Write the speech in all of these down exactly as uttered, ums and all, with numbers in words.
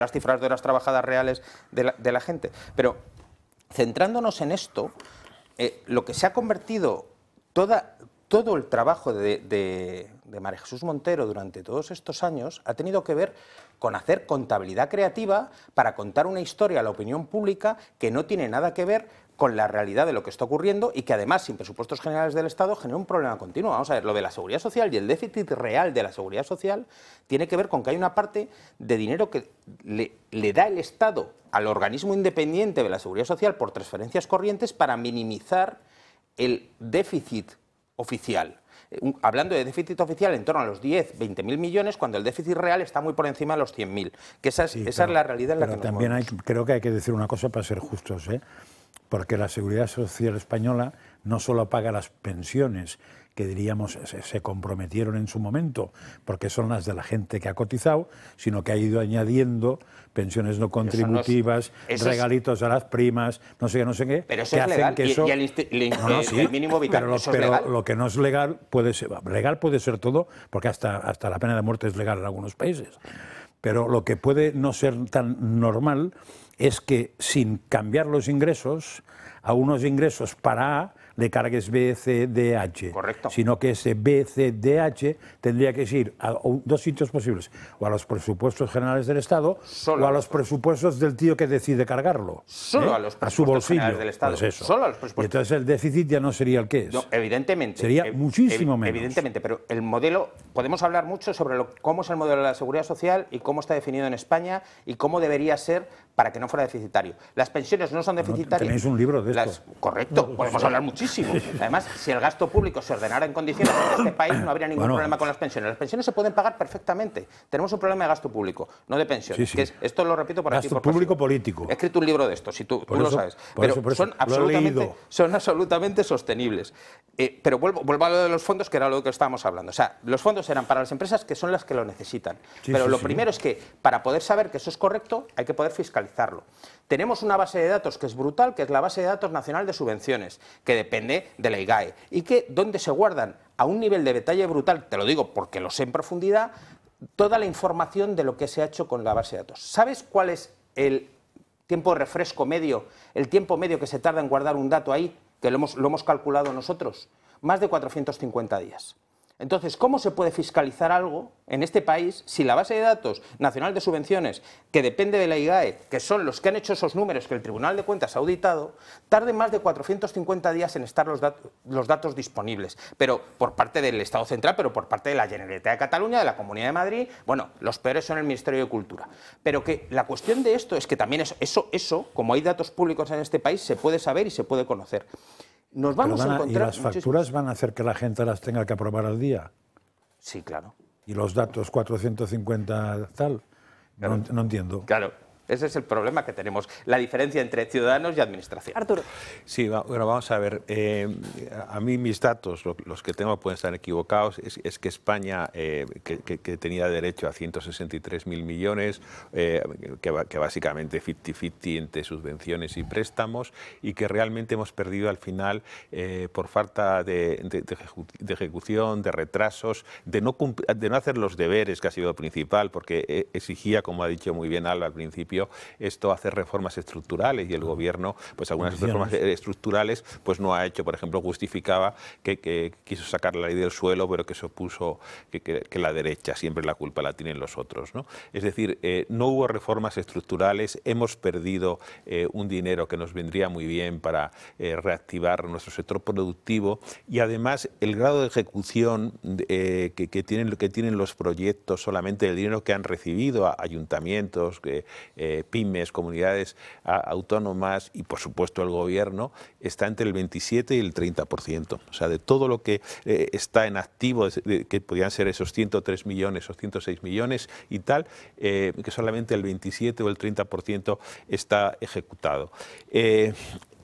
las cifras de horas trabajadas reales de la, de la gente. Pero centrándonos en esto, eh, lo que se ha convertido toda, todo el trabajo de, de, de María Jesús Montero durante todos estos años ha tenido que ver con hacer contabilidad creativa para contar una historia a la opinión pública que no tiene nada que ver con la realidad de lo que está ocurriendo y que además, sin presupuestos generales del Estado, genera un problema continuo. Vamos a ver, lo de la seguridad social y el déficit real de la seguridad social tiene que ver con que hay una parte de dinero que le, le da el Estado al organismo independiente de la seguridad social por transferencias corrientes para minimizar el déficit oficial. Hablando de déficit oficial en torno a los diez, veinte mil millones, cuando el déficit real está muy por encima de los cien mil. Que esa es, sí, esa pero, es la realidad en la que nos también hay, creo que hay que decir una cosa para ser justos, ¿eh? Porque la Seguridad Social Española no solo paga las pensiones que diríamos se, se comprometieron en su momento, porque son las de la gente que ha cotizado, sino que ha ido añadiendo pensiones no contributivas, no es, regalitos es, a las primas, no sé qué, no sé qué. Pero eso es legal, que eso, y, y el, el, no, no, sí, el mínimo vital, pero, eso pero es legal. Lo que no es legal puede ser, legal puede ser todo, porque hasta, hasta la pena de muerte es legal en algunos países. Pero lo que puede no ser tan normal es que sin cambiar los ingresos, a unos ingresos para A le cargues B, C, D, H. Correcto. Sino que ese B, C, D, H tendría que ir a dos sitios posibles, o a los presupuestos generales del Estado, Solo o a los presupuestos del tío que decide cargarlo. Solo ¿eh? a los presupuestos a su bolsillo generales del Estado. Pues eso. Solo a los presupuestos. Y entonces el déficit ya no sería el que es. No, evidentemente. Sería ev muchísimo ev menos. Evidentemente, pero el modelo, podemos hablar mucho sobre lo, cómo es el modelo de la seguridad social y cómo está definido en España y cómo debería ser para que no fuera deficitario. Las pensiones no son deficitarias. Tenéis un libro de esto. Las, correcto, podemos hablar muchísimo. Además, si el gasto público se ordenara en condiciones en este país, no habría ningún bueno, problema con las pensiones. Las pensiones se pueden pagar perfectamente. Tenemos un problema de gasto público, no de pensiones. Sí, sí. Que es, esto lo repito por gasto aquí. Gasto público político. He escrito un libro de esto, si tú, tú eso, lo sabes. Por pero eso, por eso. son, absolutamente, son absolutamente sostenibles. Eh, pero vuelvo, vuelvo a lo de los fondos, que era lo que estábamos hablando. O sea, los fondos eran para las empresas que son las que lo necesitan. Sí, pero sí, lo sí. primero es que, para poder saber que eso es correcto, hay que poder fiscalizarlo. Tenemos una base de datos que es brutal, que es la base de datos nacional de subvenciones, que depende de la I G A E, y que donde se guardan a un nivel de detalle brutal, te lo digo porque lo sé en profundidad, toda la información de lo que se ha hecho con la base de datos. ¿Sabes cuál es el tiempo de refresco medio, el tiempo medio que se tarda en guardar un dato ahí, que lo hemos, lo hemos calculado nosotros? Más de cuatrocientos cincuenta días. Entonces, ¿cómo se puede fiscalizar algo en este país si la base de datos nacional de subvenciones, que depende de la I G A E, que son los que han hecho esos números que el Tribunal de Cuentas ha auditado, tarde más de cuatrocientos cincuenta días en estar los, dat los datos disponibles? Pero por parte del Estado central, pero por parte de la Generalitat de Cataluña, de la Comunidad de Madrid, bueno, los peores son el Ministerio de Cultura. Pero que la cuestión de esto es que también eso, eso, eso como hay datos públicos en este país, se puede saber y se puede conocer. Nos vamos a, a encontrar... ¿Y las facturas van a hacer que la gente las tenga que aprobar al día? Sí, claro. ¿Y los datos cuatrocientos cincuenta tal? Claro. No, no entiendo. Claro. Ese es el problema que tenemos, la diferencia entre ciudadanos y administración. Arturo. Sí, va, bueno, vamos a ver. Eh, a mí mis datos, lo, los que tengo pueden estar equivocados, es, es que España, eh, que, que, que tenía derecho a ciento sesenta y tres mil millones, eh, que, que básicamente cincuenta cincuenta entre subvenciones y préstamos, y que realmente hemos perdido al final eh, por falta de, de, de ejecución, de retrasos, de no, de no hacer los deberes, que ha sido lo principal, porque exigía, como ha dicho muy bien Alba al principio, esto hacer reformas estructurales, y el gobierno, pues algunas reformas estructurales pues no ha hecho. Por ejemplo, justificaba que, que quiso sacar la ley del suelo, pero que se opuso que, que, que la derecha, siempre la culpa la tienen los otros, ¿no? Es decir, eh, no hubo reformas estructurales, hemos perdido eh, un dinero que nos vendría muy bien para eh, reactivar nuestro sector productivo, y además el grado de ejecución eh, que, que, tienen, que tienen los proyectos, solamente el dinero que han recibido a ayuntamientos, que Eh, pymes, comunidades a, autónomas y por supuesto el gobierno, está entre el veintisiete y el treinta por ciento. O sea, de todo lo que eh, está en activo, de, que podrían ser esos ciento tres millones o ciento seis millones y tal, eh, que solamente el veintisiete o el treinta por ciento está ejecutado. Eh,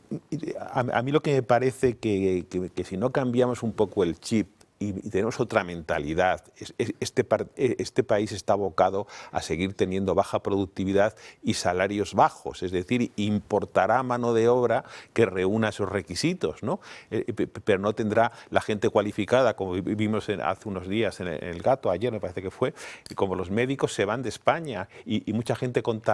a, a mí lo que me parece que, que, que si no cambiamos un poco el chip y tenemos otra mentalidad, este, este país está abocado a seguir teniendo baja productividad y salarios bajos, es decir, importará mano de obra que reúna esos requisitos, ¿no? Pero no tendrá la gente cualificada, como vimos hace unos días en El Gato, ayer me parece que fue, como los médicos se van de España y, y mucha gente con talento